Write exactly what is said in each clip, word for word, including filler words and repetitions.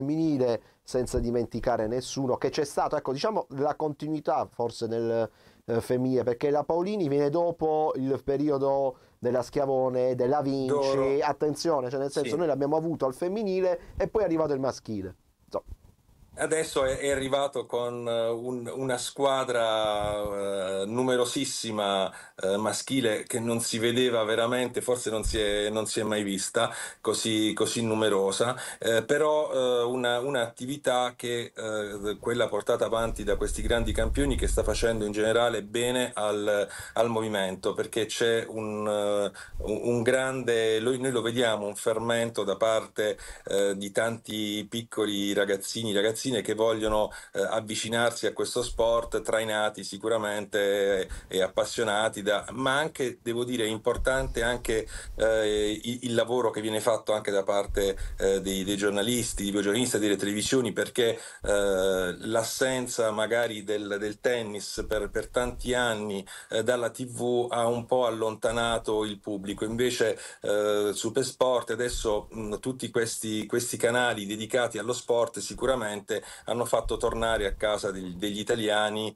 femminile, senza dimenticare nessuno che c'è stato, ecco, diciamo la continuità forse nel eh, femminile, perché la Paolini viene dopo il periodo della Schiavone, della Vinci, D'oro. attenzione, cioè nel senso Sì. noi l'abbiamo avuto al femminile e poi è arrivato il maschile. Insomma, Adesso è, è arrivato con eh, un- una squadra eh, numerosissima eh, maschile che non si vedeva veramente, forse non si è, non si è mai vista così, così numerosa, eh, però eh, una, un'attività che eh, quella portata avanti da questi grandi campioni che sta facendo in generale bene al, al movimento, perché c'è un, eh, un, un grande, noi, noi lo vediamo, un fermento da parte eh, di tanti piccoli ragazzini, ragazzine che vogliono eh, avvicinarsi a questo sport, trainati sicuramente e, e appassionati, da, ma anche, devo dire, è importante anche eh, il, il lavoro che viene fatto anche da parte eh, dei, dei giornalisti, dei giornalisti delle televisioni, perché eh, l'assenza magari del, del tennis per, per tanti anni eh, dalla tivù ha un po' allontanato il pubblico. Invece eh, Supersport adesso mh, tutti questi, questi canali dedicati allo sport sicuramente hanno fatto tornare a casa degli, degli italiani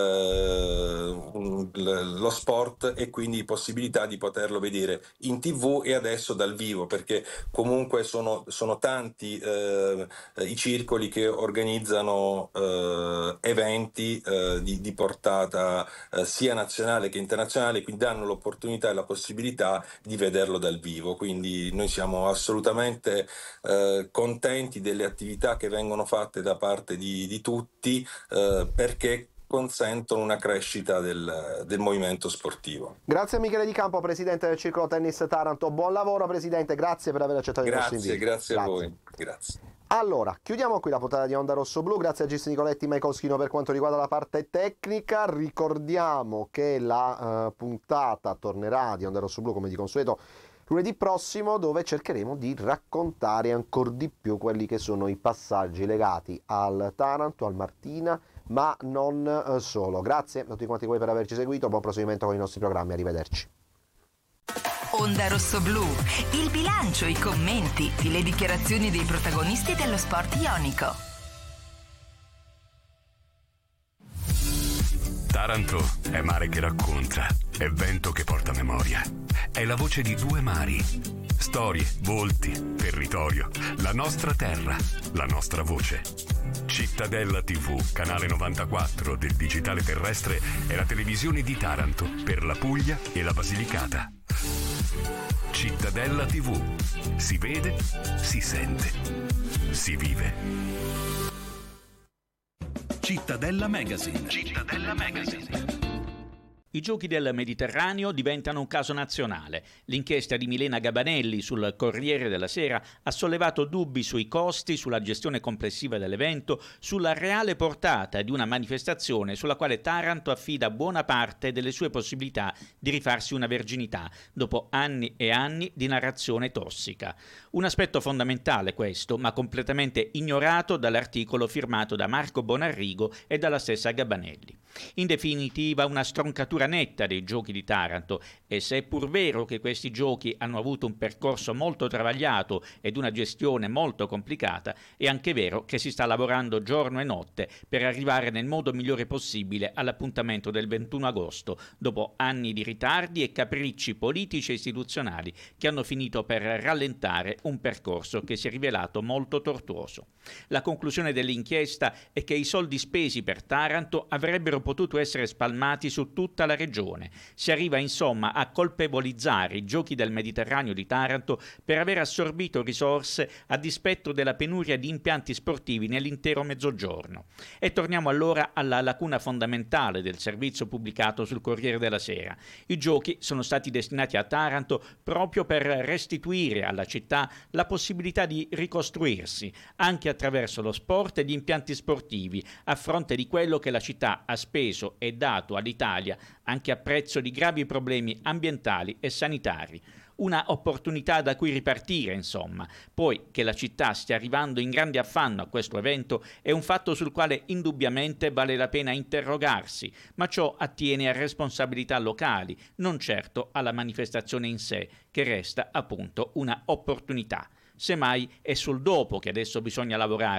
eh, un, lo sport, e quindi possibilità di poterlo vedere in tivù e adesso dal vivo, perché comunque sono, sono tanti eh, i circoli che organizzano eh, eventi eh, di, di portata eh, sia nazionale che internazionale, quindi danno l'opportunità e la possibilità di vederlo dal vivo. Quindi noi siamo assolutamente eh, contenti delle attività che vengono fatte da parte di, di tutti eh, perché consentono una crescita del, del movimento sportivo. grazie a Michele Di Campo, presidente del Circolo Tennis Taranto. Buon lavoro, presidente, grazie per aver accettato il nostro Grazie, invito. grazie a voi. Grazie. Allora, chiudiamo qui la puntata di Onda Rosso Blu, grazie a Gis Nicoletti e Maicoschino per quanto riguarda la parte tecnica. Ricordiamo che la uh, puntata tornerà di Onda Rosso Blu come di consueto lunedì prossimo, dove cercheremo di raccontare ancora di più quelli che sono i passaggi legati al Taranto, al Martina, ma non uh, solo. Grazie a tutti quanti voi per averci seguito, buon proseguimento con i nostri programmi, arrivederci. Onda Rosso Blu, il bilancio, i commenti, le dichiarazioni dei protagonisti dello sport ionico. Taranto è mare che racconta, è vento che porta memoria, è la voce di due mari, storie, volti, territorio, la nostra terra, la nostra voce. Cittadella tivù, canale novantaquattro del digitale terrestre, è la televisione di Taranto per la Puglia e la Basilicata. Cittadella tivù, si vede, si sente, si vive. Cittadella Magazine. Cittadella Magazine. I giochi del Mediterraneo diventano un caso nazionale. L'inchiesta di Milena Gabanelli sul Corriere della Sera ha sollevato dubbi sui costi, sulla gestione complessiva dell'evento, sulla reale portata di una manifestazione sulla quale Taranto affida buona parte delle sue possibilità di rifarsi una verginità, dopo anni e anni di narrazione tossica. Un aspetto fondamentale questo, ma completamente ignorato dall'articolo firmato da Marco Bonarrigo e dalla stessa Gabanelli. In definitiva, una stroncatura netta dei giochi di Taranto, e se è pur vero che questi giochi hanno avuto un percorso molto travagliato ed una gestione molto complicata, è anche vero che si sta lavorando giorno e notte per arrivare nel modo migliore possibile all'appuntamento del ventuno agosto, dopo anni di ritardi e capricci politici e istituzionali che hanno finito per rallentare un percorso che si è rivelato molto tortuoso. La conclusione dell'inchiesta è che i soldi spesi per Taranto avrebbero potuto essere spalmati su tutta la regione. Si arriva insomma a colpevolizzare i giochi del Mediterraneo di Taranto per aver assorbito risorse a dispetto della penuria di impianti sportivi nell'intero Mezzogiorno. E torniamo allora alla lacuna fondamentale del servizio pubblicato sul Corriere della Sera. I giochi sono stati destinati a Taranto proprio per restituire alla città la possibilità di ricostruirsi, anche attraverso lo sport e gli impianti sportivi, a fronte di quello che la città ha speso e dato all'Italia, anche a prezzo di gravi problemi ambientali e sanitari. Una opportunità da cui ripartire, insomma. Poi che la città stia arrivando in grande affanno a questo evento è un fatto sul quale indubbiamente vale la pena interrogarsi, ma ciò attiene a responsabilità locali, non certo alla manifestazione in sé, che resta appunto una opportunità. semmai è sul dopo che adesso bisogna lavorare.